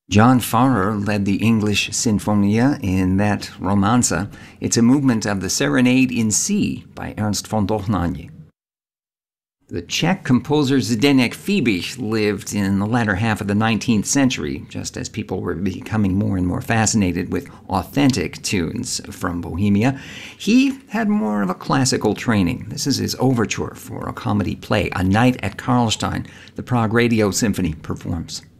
John Farrer led the English Sinfonia in that romanza. It's a movement of the Serenade in C by Ernst von Dohnanyi. The Czech composer Zdeněk Fibiš lived in the latter half of the 19th century, just as people were becoming more and more fascinated with authentic tunes from Bohemia. He had more of a classical training. This is his overture for a comedy play, A Night at Karlstein. The Prague Radio Symphony performs.